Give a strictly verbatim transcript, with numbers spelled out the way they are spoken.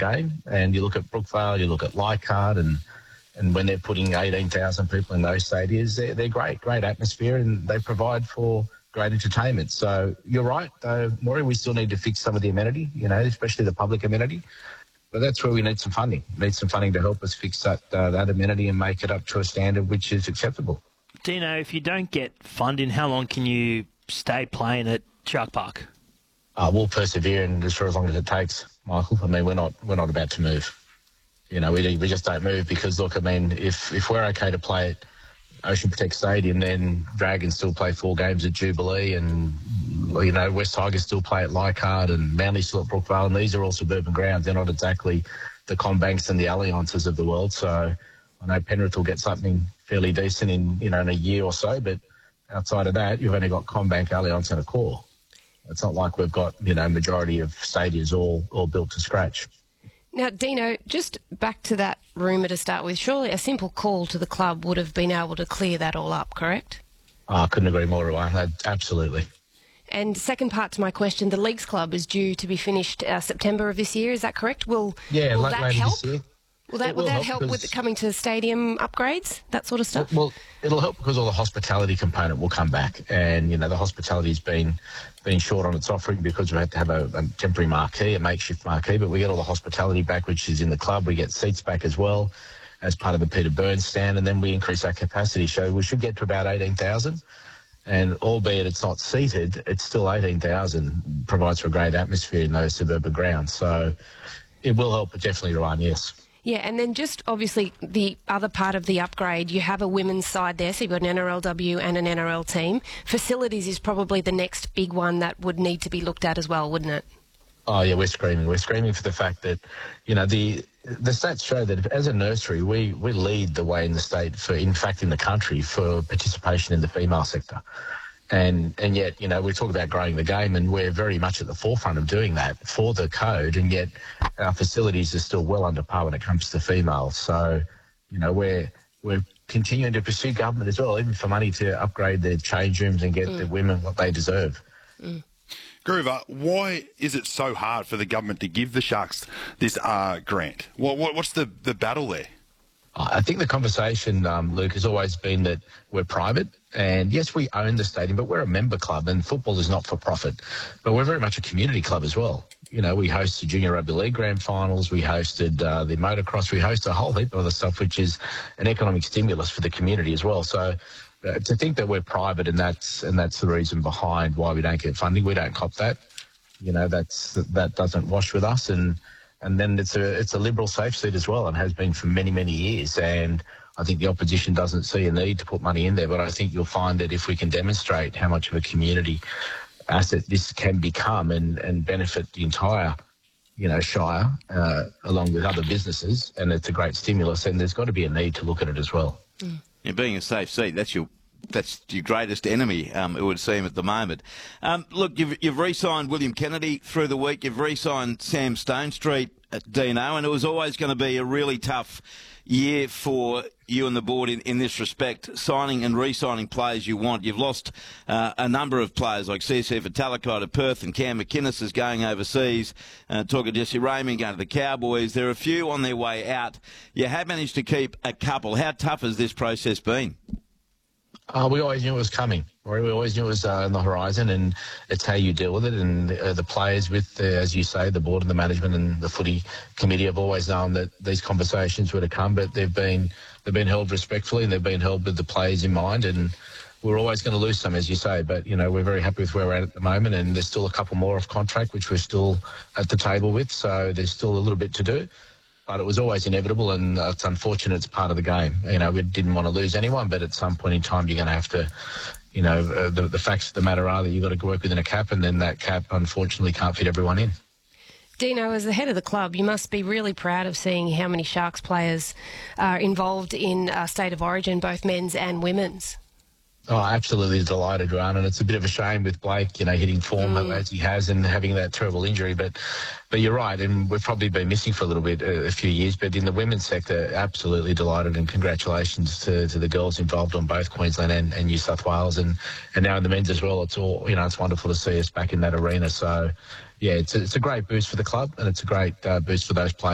game. And you look at Brookvale, you look at Leichhardt, and and when they're putting eighteen thousand people in those stadiums, they're, they're great, great atmosphere, and they provide for great entertainment. So you're right, though, Maury, we still need to fix some of the amenity, you know, especially the public amenity. But that's where we need some funding. We need some funding to help us fix that, uh, that amenity and make it up to a standard which is acceptable. Dino, if you don't get funding, how long can you stay playing at Shark Park? Uh, we'll persevere, and just for as long as it takes, Michael. I mean, we're not we're not about to move. You know, we we just don't move because, look, I mean, if if we're okay to play at Ocean Protect Stadium, then Dragons still play four games at Jubilee, and, you know, West Tigers still play at Leichhardt, and Manly still at Brookvale, and these are all suburban grounds. They're not exactly the CommBanks and the Alliances of the world. So I know Penrith will get something fairly decent in, you know, in a year or so, but outside of that, you've only got CommBank, Allianz and Accor. It's not like we've got, you know, majority of stadiums all, all built to scratch. Now, Dino, just back to that rumour to start with, surely a simple call to the club would have been able to clear that all up, correct? Oh, I couldn't agree more, Ryan. Absolutely. And second part to my question, the Leagues Club is due to be finished uh, September of this year, is that correct? Will, yeah, will late, that later help? this year. Will that, will will that help help with coming to stadium upgrades, that sort of stuff? Well, it'll help because all the hospitality component will come back. And, you know, the hospitality's been been short on its offering because we had to have a, a temporary marquee, a makeshift marquee, but we get all the hospitality back, which is in the club. We get seats back as well as part of the Peter Burns stand, and then we increase our capacity. So we should get to about eighteen thousand. And albeit it's not seated, it's still eighteen thousand, provides for a great atmosphere in those suburban grounds. So it will help, but definitely, Ryan, yes. Yeah, and then just obviously the other part of the upgrade, you have a women's side there, so you've got an N R L W and an N R L team. Facilities is probably the next big one that would need to be looked at as well, wouldn't it? Oh, yeah, we're screaming. We're screaming for the fact that, you know, the the stats show that as a nursery, we, we lead the way in the state, for, in fact, in the country, for participation in the female sector. And and yet, you know, we talk about growing the game, and we're very much at the forefront of doing that for the code, and yet our facilities are still well under par when it comes to females. So, you know, we're we're continuing to pursue government as well, even for money to upgrade their change rooms and get mm. the women what they deserve. Mm. Groover, why is it so hard for the government to give the Sharks this uh, grant? What, what what's the, the battle there? I think the conversation, um, Luke, has always been that we're private. And yes, we own the stadium, but we're a member club, and football is not for profit. But we're very much a community club as well. You know, we host the Junior Rugby League Grand Finals. We hosted uh, the motocross. We host a whole heap of other stuff, which is an economic stimulus for the community as well. So uh, to think that we're private, and that's and that's the reason behind why we don't get funding, we don't cop that. You know, that's that doesn't wash with us. And and then it's a it's a Liberal safe seat as well, and has been for many, many years. And I think the opposition doesn't see a need to put money in there, but I think you'll find that if we can demonstrate how much of a community asset this can become and, and benefit the entire, you know, Shire, uh, along with other businesses, and it's a great stimulus, and there's got to be a need to look at it as well. Mm. Yeah, being a safe seat, that's your that's your greatest enemy, um, it would seem, at the moment. Um, look, you've, you've re-signed William Kennedy through the week. You've re-signed Sam Stonestreet at Dino, and it was always going to be a really tough year for you and the board in, in this respect, signing and re-signing players you want. You've lost uh, a number of players like C C Fatalakai to Perth, and Cam McInnes is going overseas. Uh, talk of Jesse Raymond going to the Cowboys. There are a few on their way out. You have managed to keep a couple. How tough has this process been? Uh, we always knew it was coming. We always knew it was uh, on the horizon, and it's how you deal with it. And uh, the players, with, uh, as you say, the board and the management and the footy committee have always known that these conversations were to come, but they've been they've been held respectfully, and they've been held with the players in mind. And we're always going to lose some, as you say, but, you know, we're very happy with where we're at at the moment, and there's still a couple more off contract, which we're still at the table with, so there's still a little bit to do. But it was always inevitable, and it's unfortunate. It's part of the game. You know, we didn't want to lose anyone, but at some point in time, you're going to have to, you know, uh, the, the facts of the matter are that you've got to work within a cap, and then that cap, unfortunately, can't fit everyone in. Dino, as the head of the club, you must be really proud of seeing how many Sharks players are involved in uh, State of Origin, both men's and women's. Oh, absolutely delighted, Ron, and it's a bit of a shame with Blake, you know, hitting form mm. as he has and having that terrible injury. But, but you're right, and we've probably been missing for a little bit, a, a few years. But in the women's sector, absolutely delighted, and congratulations to, to the girls involved on both Queensland and, and New South Wales, and, and now in the men's as well. It's all, you know, it's wonderful to see us back in that arena. So, yeah, it's a, it's a great boost for the club, and it's a great uh, boost for those players.